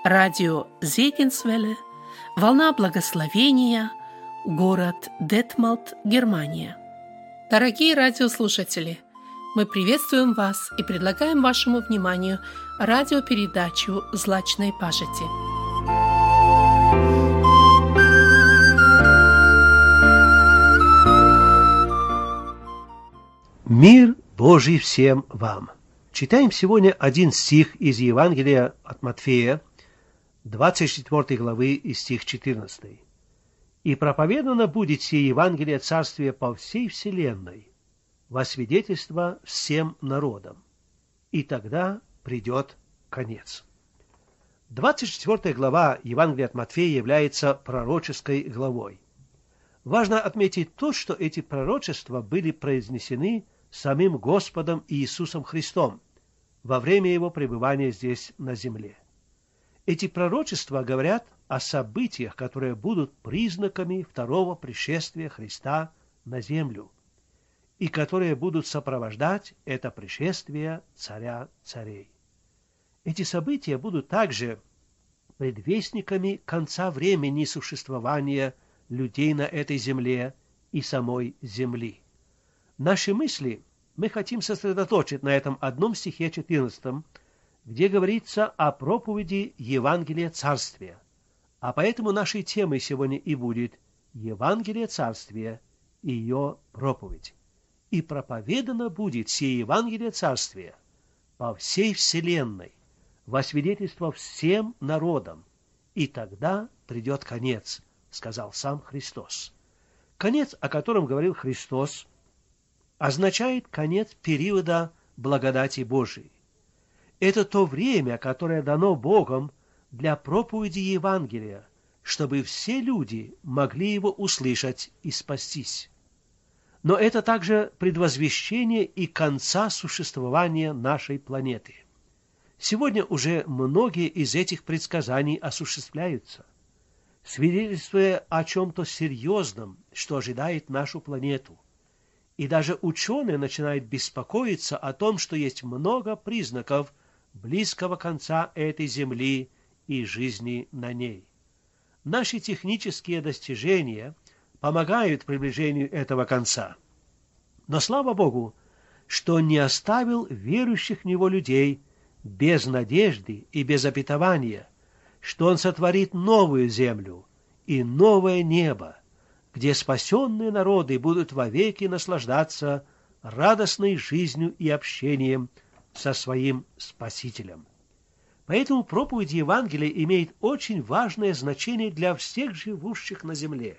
Радио Зегенсвелле, Волна Благословения, город Детмалт, Германия. Дорогие радиослушатели, мы приветствуем вас и предлагаем вашему вниманию радиопередачу «Злачной пажити». Мир Божий всем вам! Читаем сегодня один стих из Евангелия от Матфея, 24 главы и стих 14. «И проповедано будет сие Евангелие Царствия по всей вселенной, во свидетельство всем народам, и тогда придет конец». 24 глава Евангелия от Матфея является пророческой главой. Важно отметить то, что эти пророчества были произнесены самим Господом Иисусом Христом во время Его пребывания здесь на земле. Эти пророчества говорят о событиях, которые будут признаками второго пришествия Христа на землю, и которые будут сопровождать это пришествие Царя Царей. Эти события будут также предвестниками конца времени существования людей на этой земле и самой земли. Наши мысли мы хотим сосредоточить на этом одном стихе 14, где говорится о проповеди Евангелия Царствия. А поэтому нашей темой сегодня и будет Евангелие Царствия и ее проповедь. «И проповедано будет сие Евангелие Царствия по всей вселенной, во свидетельство всем народам, и тогда придет конец», сказал сам Христос. Конец, о котором говорил Христос, означает конец периода благодати Божией. Это то время, которое дано Богом для проповеди Евангелия, чтобы все люди могли его услышать и спастись. Но это также предвозвещение и конца существования нашей планеты. Сегодня уже многие из этих предсказаний осуществляются, свидетельствуя о чем-то серьезном, что ожидает нашу планету. И даже ученые начинают беспокоиться о том, что есть много признаков близкого конца этой Земли и жизни на ней. Наши технические достижения помогают приближению этого конца. Но слава Богу, что не оставил верующих в Него людей без надежды и без обетования, что Он сотворит новую землю и новое небо, где спасенные народы будут вовеки наслаждаться радостной жизнью и общением со своим Спасителем. Поэтому проповедь Евангелия имеет очень важное значение для всех живущих на земле.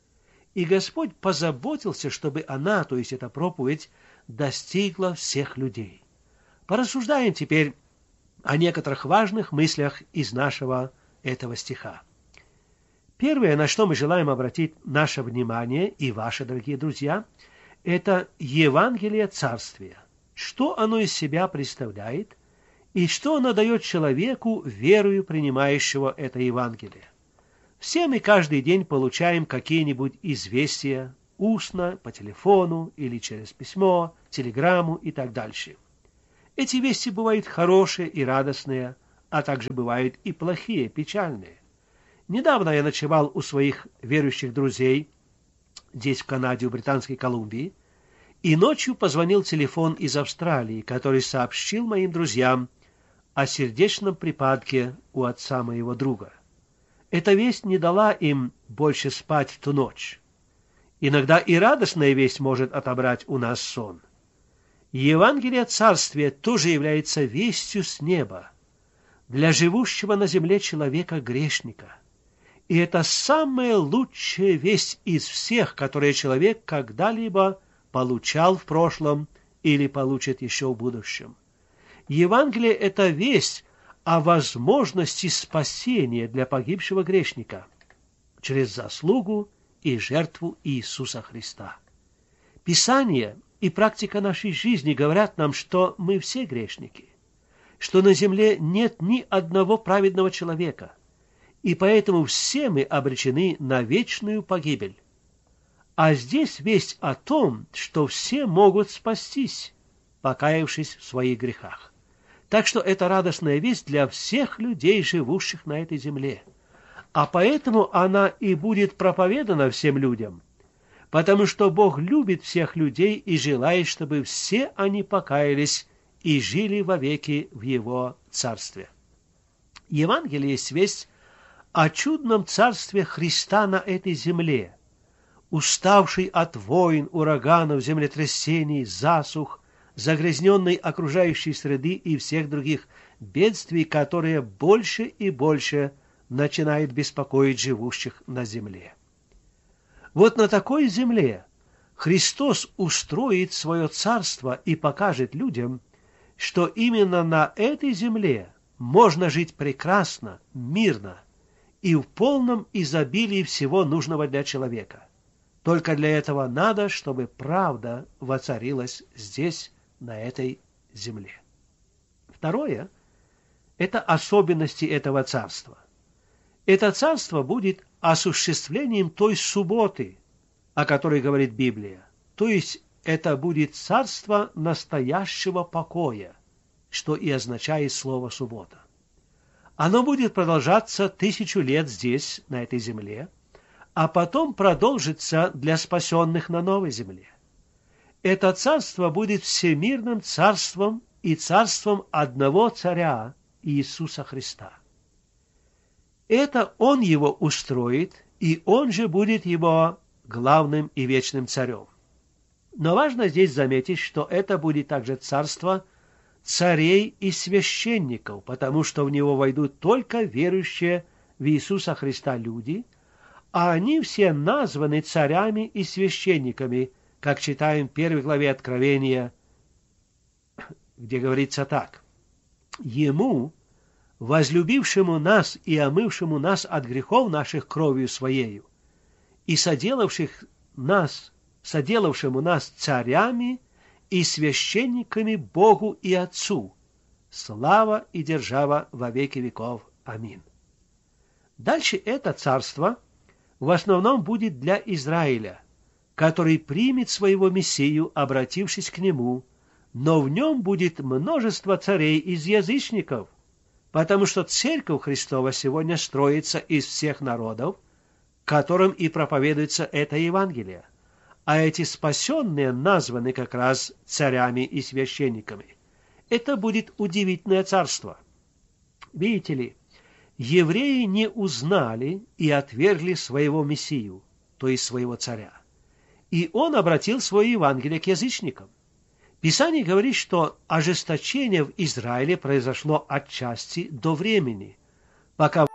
И Господь позаботился, чтобы она, то есть эта проповедь, достигла всех людей. Порассуждаем теперь о некоторых важных мыслях из нашего этого стиха. Первое, на что мы желаем обратить наше внимание и ваше, дорогие друзья, это Евангелие Царствия. Что оно из себя представляет и что оно дает человеку, верою принимающего это Евангелие. Все мы каждый день получаем какие-нибудь известия устно, по телефону или через письмо, телеграмму и так дальше. Эти вести бывают хорошие и радостные, а также бывают и плохие, печальные. Недавно я ночевал у своих верующих друзей здесь, в Канаде, в Британской Колумбии, и ночью позвонил телефон из Австралии, который сообщил моим друзьям о сердечном припадке у отца моего друга. Эта весть не дала им больше спать в ту ночь. Иногда и радостная весть может отобрать у нас сон. Евангелие Царствия тоже является вестью с неба для живущего на земле человека-грешника. И это самая лучшая весть из всех, которые человек когда-либо получал в прошлом или получит еще в будущем. Евангелие – это весть о возможности спасения для погибшего грешника через заслугу и жертву Иисуса Христа. Писание и практика нашей жизни говорят нам, что мы все грешники, что на земле нет ни одного праведного человека, и поэтому все мы обречены на вечную погибель. А здесь весть о том, что все могут спастись, покаявшись в своих грехах. Так что это радостная весть для всех людей, живущих на этой земле. А поэтому она и будет проповедана всем людям, потому что Бог любит всех людей и желает, чтобы все они покаялись и жили вовеки в Его Царстве. Евангелие есть весть о чудном царстве Христа на этой земле, уставший от войн, ураганов, землетрясений, засух, загрязненной окружающей среды и всех других бедствий, которые больше и больше начинают беспокоить живущих на земле. Вот на такой земле Христос устроит свое царство и покажет людям, что именно на этой земле можно жить прекрасно, мирно и в полном изобилии всего нужного для человека. Только для этого надо, чтобы правда воцарилась здесь, на этой земле. Второе – это особенности этого царства. Это царство будет осуществлением той субботы, о которой говорит Библия. То есть это будет царство настоящего покоя, что и означает слово «суббота». Оно будет продолжаться 1000 лет здесь, на этой земле, а потом продолжится для спасенных на новой земле. Это царство будет всемирным царством и царством одного царя Иисуса Христа. Это Он его устроит, и Он же будет его главным и вечным царем. Но важно здесь заметить, что это будет также царство царей и священников, потому что в него войдут только верующие в Иисуса Христа люди, а они все названы царями и священниками, как читаем в 1 главе Откровения, где говорится так: «Ему, возлюбившему нас и омывшему нас от грехов наших кровью Своею, и соделавшему нас царями и священниками Богу и Отцу, слава и держава во веки веков. Аминь». Дальше это царство в основном будет для Израиля, который примет своего Мессию, обратившись к нему, но в нем будет множество царей из язычников, потому что Церковь Христова сегодня строится из всех народов, которым и проповедуется это Евангелие, а эти спасенные названы как раз царями и священниками. Это будет удивительное царство. Видите ли, евреи не узнали и отвергли своего Мессию, то есть своего царя. И он обратил свое Евангелие к язычникам. Писание говорит, что ожесточение в Израиле произошло отчасти до времени, пока